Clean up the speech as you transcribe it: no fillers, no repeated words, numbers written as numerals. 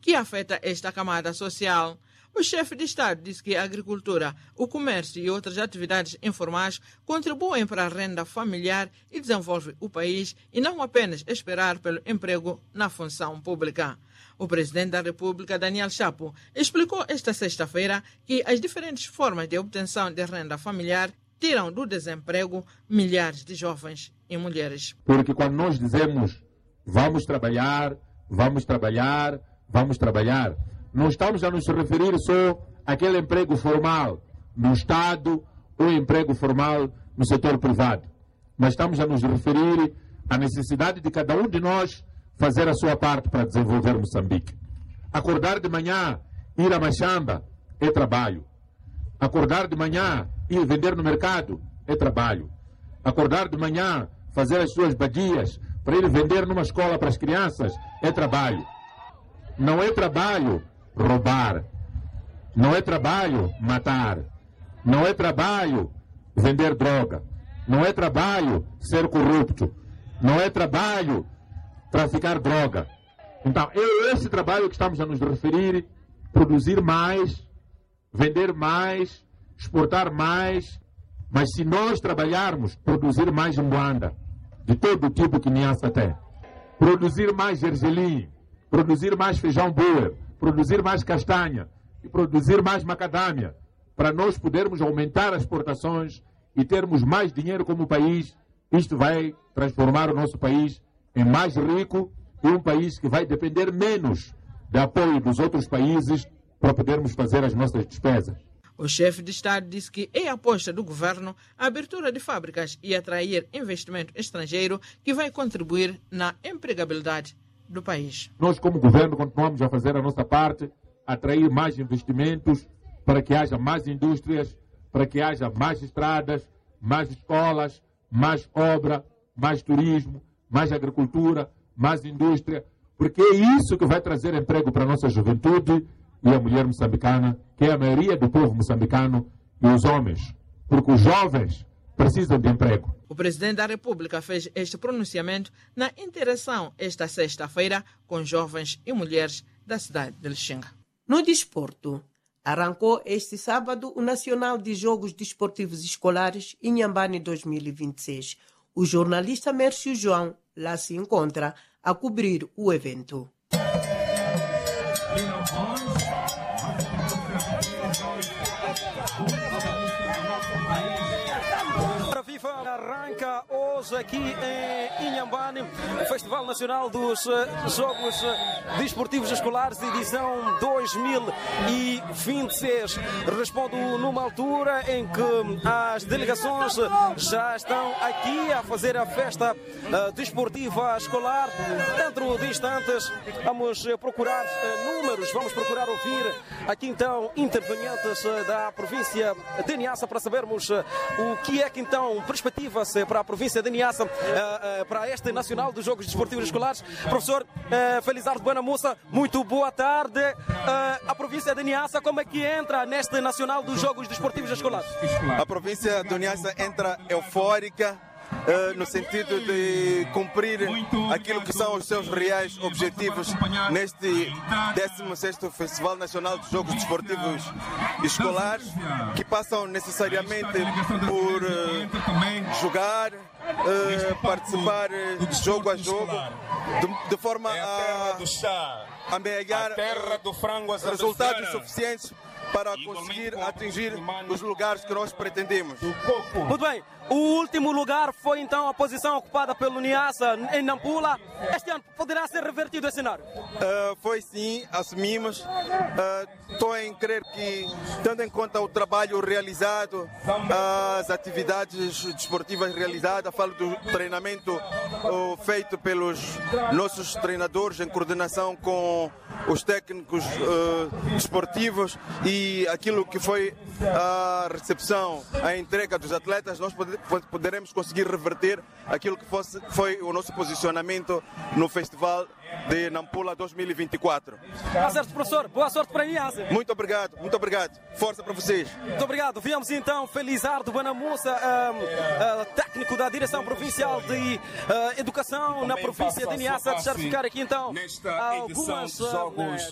que afeta esta camada social. O chefe de Estado disse que a agricultura, o comércio e outras atividades informais contribuem para a renda familiar e desenvolvem o país e não apenas esperar pelo emprego na função pública. O presidente da República, Daniel Chapo, explicou esta sexta-feira que as diferentes formas de obtenção de renda familiar tiram do desemprego milhares de jovens e mulheres. Porque quando nós dizemos vamos trabalhar, vamos trabalhar, vamos trabalhar, não estamos a nos referir só àquele emprego formal no Estado ou emprego formal no setor privado, mas estamos a nos referir à necessidade de cada um de nós fazer a sua parte para desenvolver Moçambique. Acordar de manhã, ir à machamba é trabalho. Acordar de manhã, ir vender no mercado é trabalho. Acordar de manhã, fazer as suas badias para ir vender numa escola para as crianças é trabalho. Não é trabalho roubar. Não é trabalho matar. Não é trabalho vender droga. Não é trabalho ser corrupto. Não é trabalho traficar droga. Então, é esse trabalho que estamos a nos referir, produzir mais, vender mais, exportar mais, mas se nós trabalharmos, produzir mais moanda, de todo tipo que Niassa tem, produzir mais gergelim, produzir mais feijão boer, produzir mais castanha e produzir mais macadâmia, para nós podermos aumentar as exportações e termos mais dinheiro como país, isto vai transformar o nosso país em mais rico e um país que vai depender menos de apoio dos outros países para podermos fazer as nossas despesas. O chefe de Estado disse que é a aposta do governo a abertura de fábricas e atrair investimento estrangeiro que vai contribuir na empregabilidade do país. Nós, como governo, continuamos a fazer a nossa parte, atrair mais investimentos para que haja mais indústrias, para que haja mais estradas, mais escolas, mais obra, mais turismo, mais agricultura, mais indústria, porque é isso que vai trazer emprego para a nossa juventude e a mulher moçambicana, que é a maioria do povo moçambicano, e os homens, porque os jovens precisam de emprego. O presidente da República fez este pronunciamento na interação esta sexta-feira com jovens e mulheres da cidade de Lixinga. No desporto, arrancou este sábado o Nacional de Jogos Desportivos Escolares Inhambane 2026. O jornalista Mércio João lá se encontra a cobrir o evento. Arranca hoje aqui em Inhambane o Festival Nacional dos Jogos Desportivos Escolares, edição 2026. Respondo numa altura em que as delegações já estão aqui a fazer a festa desportiva escolar. Dentro de instantes vamos procurar números, vamos procurar ouvir aqui então intervenientes da província de Niassa para sabermos o que é que então perspectiva-se para a província de Niassa para este Nacional dos Jogos Desportivos Escolares. Professor Felizardo Buenamussa, muito boa tarde. A província de Niassa, como é que entra neste Nacional dos Jogos Desportivos Escolares? A província de Niassa entra eufórica, no sentido de cumprir aquilo que são os seus reais objetivos neste 16º Festival Nacional dos Jogos Desportivos Escolares, que passam necessariamente por jogar, participar jogo a jogo, de forma a amealhar resultados suficientes para conseguir atingir os lugares que nós pretendemos. Muito bem. O último lugar foi então a posição ocupada pelo Niassa em Nampula. Este ano poderá ser revertido esse cenário? Foi sim, assumimos. Estou em crer que, tendo em conta o trabalho realizado, as atividades desportivas realizadas, falo do treinamento feito pelos nossos treinadores em coordenação com os técnicos desportivos e aquilo que foi a recepção, a entrega dos atletas, nós poderemos conseguir reverter aquilo que foi o nosso posicionamento no Festival de Nampula 2024. Tá certo, professor. Boa sorte para a Niassa. Muito obrigado, muito obrigado. Força para vocês. Muito obrigado. Viemos então Felizardo Buenamussa, técnico da Direção Provincial de Educação na província de Niassa, deixar ficar aqui então algumas